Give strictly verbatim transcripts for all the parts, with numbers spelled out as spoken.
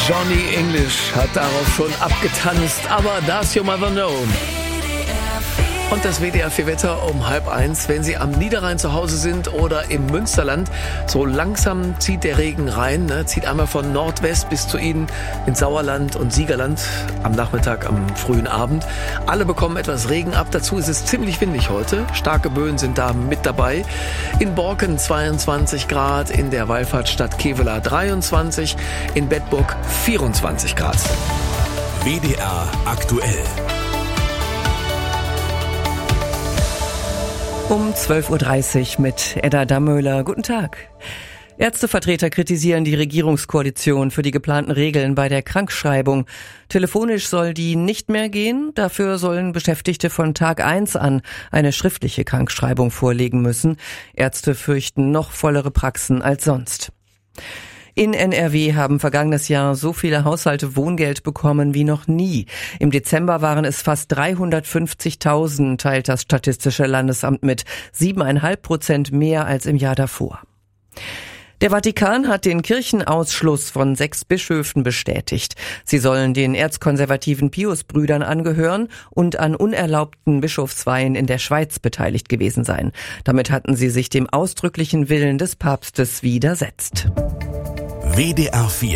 Johnny English hat darauf schon abgetanzt, aber das you never know. Und das W D R vier Wetter um halb eins, wenn Sie am Niederrhein zu Hause sind oder im Münsterland. So langsam zieht der Regen rein, ne? Zieht einmal von Nordwest bis zu Ihnen ins Sauerland und Siegerland am Nachmittag, am frühen Abend. Alle bekommen etwas Regen ab. Dazu ist es ziemlich windig heute. Starke Böen sind da mit dabei. In Borken zweiundzwanzig Grad, in der Wallfahrtsstadt Kevela dreiundzwanzig, in Bedburg vierundzwanzig Grad. W D R aktuell. Um zwölf Uhr dreißig mit Edda Dammöhler. Guten Tag. Ärztevertreter kritisieren die Regierungskoalition für die geplanten Regeln bei der Krankschreibung. Telefonisch soll die nicht mehr gehen. Dafür sollen Beschäftigte von Tag eins an eine schriftliche Krankschreibung vorlegen müssen. Ärzte fürchten noch vollere Praxen als sonst. In N R W haben vergangenes Jahr so viele Haushalte Wohngeld bekommen wie noch nie. Im Dezember waren es fast dreihundertfünfzigtausend, teilt das Statistische Landesamt mit. Siebeneinhalb Prozent mehr als im Jahr davor. Der Vatikan hat den Kirchenausschluss von sechs Bischöfen bestätigt. Sie sollen den erzkonservativen Piusbrüdern angehören und an unerlaubten Bischofsweihen in der Schweiz beteiligt gewesen sein. Damit hatten sie sich dem ausdrücklichen Willen des Papstes widersetzt. W D R vier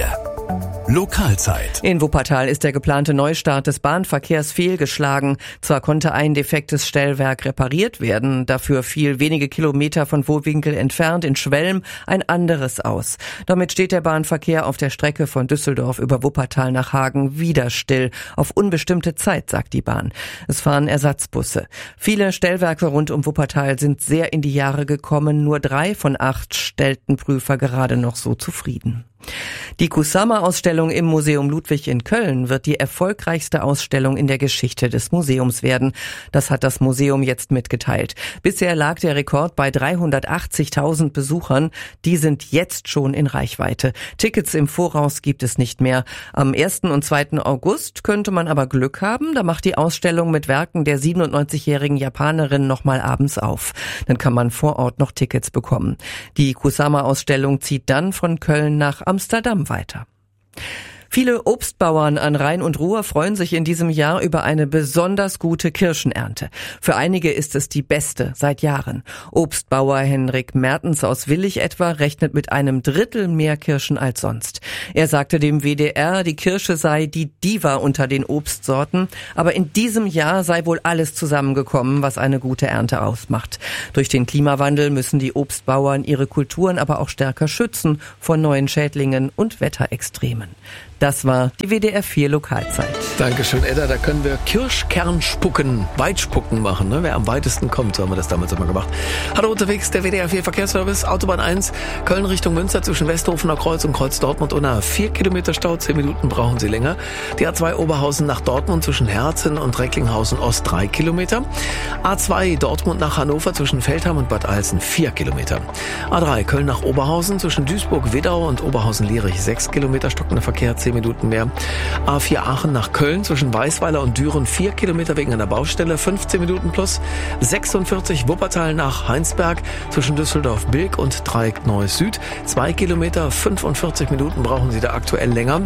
Lokalzeit. In Wuppertal ist der geplante Neustart des Bahnverkehrs fehlgeschlagen. Zwar konnte ein defektes Stellwerk repariert werden, dafür fiel wenige Kilometer von Vohwinkel entfernt in Schwelm ein anderes aus. Damit steht der Bahnverkehr auf der Strecke von Düsseldorf über Wuppertal nach Hagen wieder still. Auf unbestimmte Zeit, sagt die Bahn. Es fahren Ersatzbusse. Viele Stellwerke rund um Wuppertal sind sehr in die Jahre gekommen. Nur drei von acht stellten Prüfer gerade noch so zufrieden. Die Kusama-Ausstellung im Museum Ludwig in Köln wird die erfolgreichste Ausstellung in der Geschichte des Museums werden. Das hat das Museum jetzt mitgeteilt. Bisher lag der Rekord bei dreihundertachtzigtausend Besuchern. Die sind jetzt schon in Reichweite. Tickets im Voraus gibt es nicht mehr. Am ersten und zweiten August könnte man aber Glück haben. Da macht die Ausstellung mit Werken der siebenundneunzigjährigen Japanerin nochmal abends auf. Dann kann man vor Ort noch Tickets bekommen. Die Kusama-Ausstellung zieht dann von Köln nach Amsterdam weiter. Viele Obstbauern an Rhein und Ruhr freuen sich in diesem Jahr über eine besonders gute Kirschenernte. Für einige ist es die beste seit Jahren. Obstbauer Henrik Mertens aus Willich etwa rechnet mit einem Drittel mehr Kirschen als sonst. Er sagte dem W D R, die Kirsche sei die Diva unter den Obstsorten, aber in diesem Jahr sei wohl alles zusammengekommen, was eine gute Ernte ausmacht. Durch den Klimawandel müssen die Obstbauern ihre Kulturen aber auch stärker schützen vor neuen Schädlingen und Wetterextremen. Das war die W D R vier Lokalzeit. Dankeschön, Edda. Da können wir Kirschkernspucken, Weitspucken machen. Ne? Wer am weitesten kommt, so haben wir das damals immer gemacht. Hallo unterwegs, der W D R vier Verkehrsservice, Autobahn eins, Köln Richtung Münster zwischen Westhofener Kreuz und Kreuz Dortmund-Unna. Vier Kilometer Stau, zehn Minuten brauchen Sie länger. Die A zwei Oberhausen nach Dortmund zwischen Herzen und Recklinghausen Ost, drei Kilometer. A zwei Dortmund nach Hannover zwischen Feldheim und Bad Alsen, vier Kilometer. A drei Köln nach Oberhausen zwischen Duisburg-Wedau und Oberhausen-Lierich, sechs Kilometer stockender Verkehr, zehn Minuten mehr. A vier Aachen nach Köln zwischen Weißweiler und Düren, vier Kilometer wegen einer Baustelle, fünfzehn Minuten plus. sechsundvierzig Wuppertal nach Heinsberg zwischen Düsseldorf-Bilk und Dreieck-Neuss Süd, zwei Kilometer, fünfundvierzig Minuten brauchen Sie da aktuell länger.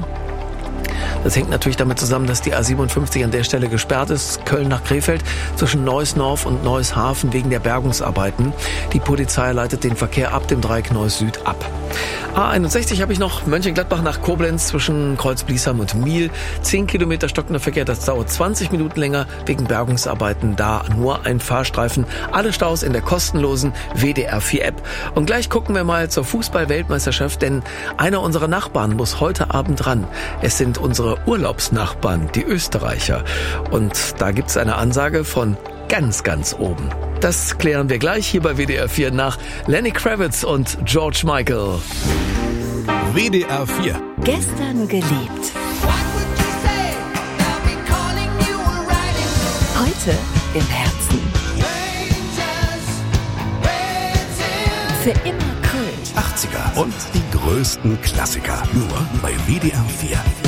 Das hängt natürlich damit zusammen, dass die A siebenundfünfzig an der Stelle gesperrt ist. Köln nach Krefeld zwischen Neuss-Norf und Neuss-Hafen wegen der Bergungsarbeiten. Die Polizei leitet den Verkehr ab dem Dreieck Neuss Süd ab. A einundsechzig habe ich noch, Mönchengladbach nach Koblenz zwischen Kreuz-Bliesheim und Miel. zehn Kilometer stockender Verkehr, das dauert zwanzig Minuten länger wegen Bergungsarbeiten. Da nur ein Fahrstreifen. Alle Staus in der kostenlosen W D R vier App. Und gleich gucken wir mal zur Fußball-Weltmeisterschaft, denn einer unserer Nachbarn muss heute Abend ran. Es sind unsere Urlaubsnachbarn, die Österreicher. Und da gibt's eine Ansage von ganz, ganz oben. Das klären wir gleich hier bei W D R vier nach Lenny Kravitz und George Michael. W D R vier. Gestern geliebt. Heute im Herzen. Für immer Kult. achtziger und die größten Klassiker. Nur bei W D R vier.